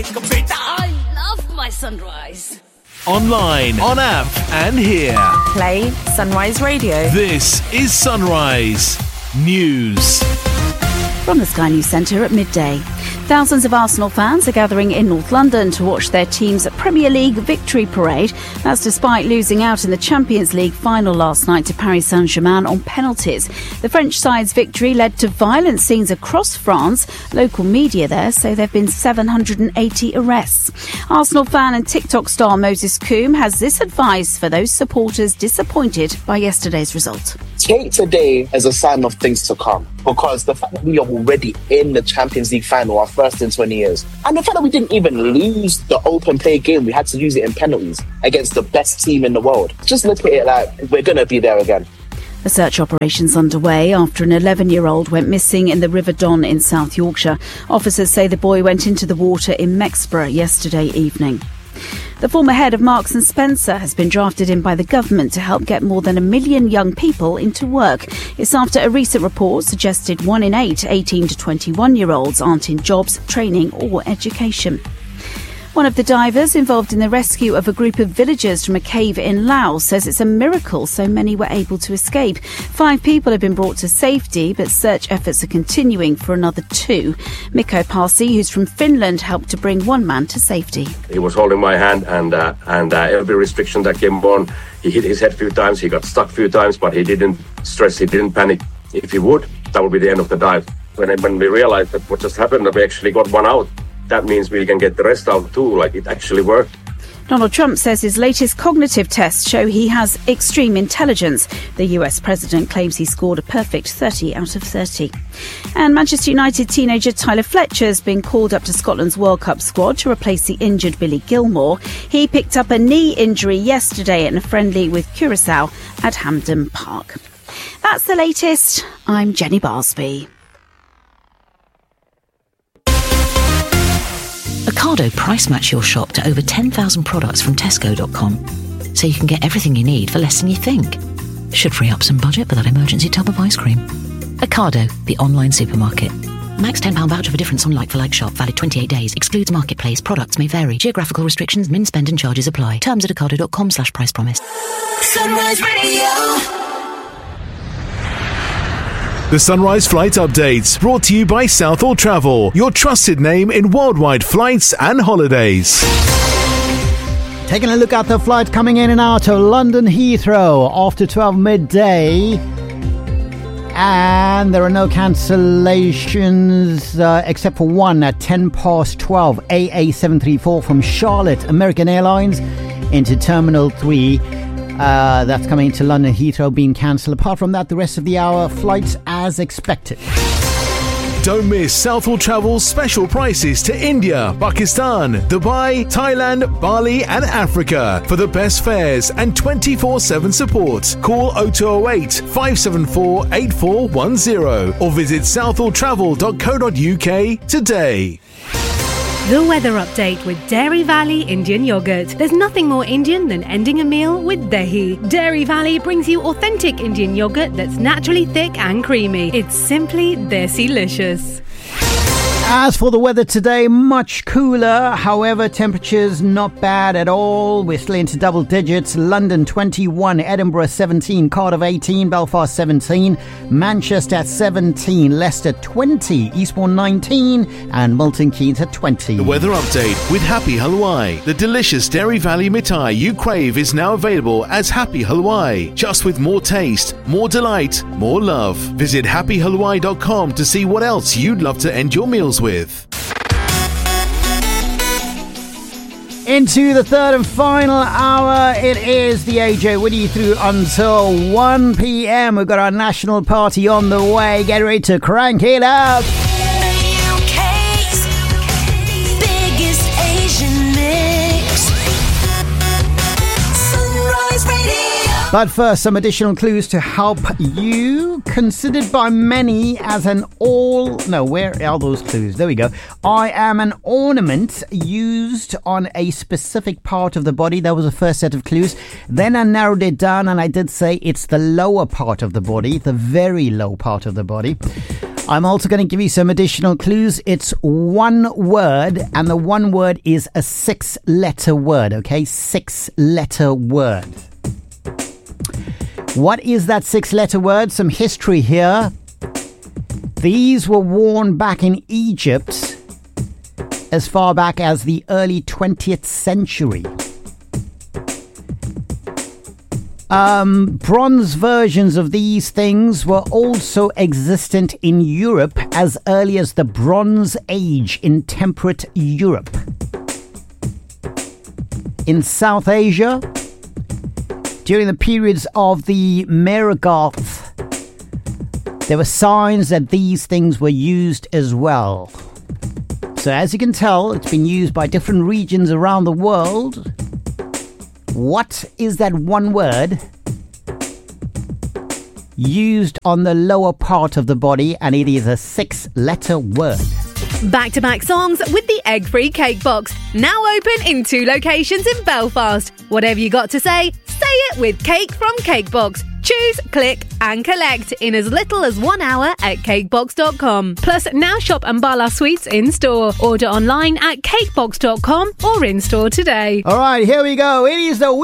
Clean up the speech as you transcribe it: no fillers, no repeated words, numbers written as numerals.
I love my Sunrise. Online, on app, and here. Play Sunrise Radio. This is Sunrise News. From the Sky News Centre at midday. Thousands of Arsenal fans are gathering in North London to watch their team's Premier League victory parade. That's despite losing out in the Champions League final last night to Paris Saint-Germain on penalties. The French side's victory led to violent scenes across France. Local media there say there have been 780 arrests. Arsenal fan and TikTok star Moses Coombe has this advice for those supporters disappointed by yesterday's result. Take today as a sign of things to come, because the fact that we are already in the Champions League final, our first in 20 years, and the fact that we didn't even lose the open play game, we had to use it in penalties against the best team in the world. Just look at it like we're going to be there again. A search operation's underway after an 11-year-old went missing in the River Don in South Yorkshire. Officers say the boy went into the water in Mexborough yesterday evening. The former head of Marks & Spencer has been drafted in by the government to help get more than 1 million young people into work. It's after a recent report suggested 1 in 8 18 to 21-year-olds aren't in jobs, training or education. One of the divers involved in the rescue of a group of villagers from a cave in Laos says it's a miracle so many were able to escape. 5 people have been brought to safety, but search efforts are continuing for another 2. Mikko Pasi, who's from Finland, helped to bring one man to safety. He was holding my hand and every restriction that came on, he hit his head a few times, he got stuck a few times, but he didn't stress, he didn't panic. If he would, that would be the end of the dive. When we realized that what just happened, that we actually got one out, that means we can get the rest out too, like it actually worked. Donald Trump says his latest cognitive tests show he has extreme intelligence. The US president claims he scored a perfect 30 out of 30. And Manchester United teenager Tyler Fletcher has been called up to Scotland's World Cup squad to replace the injured Billy Gilmore. He picked up a knee injury yesterday in a friendly with Curaçao at Hampden Park. That's the latest. I'm Jenny Barsby. Ocado price match your shop to over 10,000 products from Tesco.com, so you can get everything you need for less than you think. Should free up some budget for that emergency tub of ice cream. Ocado, the online supermarket. Max £10 voucher for difference on like-for-like shop, valid 28 days. Excludes marketplace. Products may vary. Geographical restrictions, min spend and charges apply. Terms at ocado.com/price promise. Sunrise Radio. The Sunrise Flight Updates, brought to you by Southall Travel, your trusted name in worldwide flights and holidays. Taking a look at the flight coming in and out of London Heathrow after 12 midday. And there are no cancellations except for one at 10 past 12, AA734 from Charlotte American Airlines into Terminal 3. That's coming into London Heathrow being cancelled. Apart from that, the rest of the hour flights as expected. Don't miss Southall Travel's special prices to India, Pakistan, Dubai, Thailand, Bali and Africa. For the best fares and 24/7 support, call 0208 574 8410 or visit southalltravel.co.uk today. The weather update with Dairy Valley Indian Yogurt. There's nothing more Indian than ending a meal with dahi. Dairy Valley brings you authentic Indian yogurt that's naturally thick and creamy. It's simply desi-licious. As for the weather today, much cooler. However, temperatures not bad at all. We're still into double digits. London 21, Edinburgh 17, Cardiff 18, Belfast 17, Manchester at 17, Leicester 20, Eastbourne 19 and Milton Keynes at 20. The weather update with Happy Halwai. The delicious Dairy Valley mithai you crave is now available as Happy Halwai. Just with more taste, more delight, more love. Visit happyhalwai.com to see what else you'd love to end your meals with. Into the third and final hour, it is the AJ with you through until 1 p.m. We've got our national party on the way. Get ready to crank it up. But first, some additional clues to help you. Considered by many as where are those clues? There we go. I am an ornament used on a specific part of the body. That was the first set of clues. Then I narrowed it down and I did say it's the lower part of the body, the very low part of the body. I'm also going to give you some additional clues. It's one word, and the one word is a 6-letter word, okay? 6-letter word. What is that 6-letter word? Some history here. These were worn back in Egypt as far back as the early 20th century. Bronze versions of these things were also existent in Europe as early as the Bronze Age in temperate Europe. In South Asia, during the periods of the Merogarth, there were signs that these things were used as well. So as you can tell, it's been used by different regions around the world. What is that one word used on the lower part of the body, and it is a 6-letter word? Back-to-back songs with the egg-free cake box. Now open in 2 locations in Belfast. Whatever you got to say it with Cake from Cakebox. Choose, click and collect in as little as 1 hour at cakebox.com. Plus, now shop Ambala Sweets in-store. Order online at cakebox.com or in-store today. All right, here we go. It is the